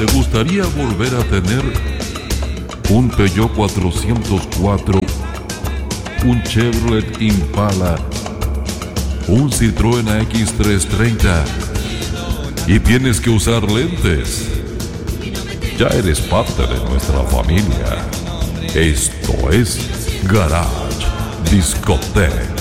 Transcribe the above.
¿Te gustaría volver a tener un Peugeot 404, un Chevrolet Impala, un Citroën AX330 y tienes que usar lentes? Ya eres parte de nuestra familia. Esto es Garage Discotheque.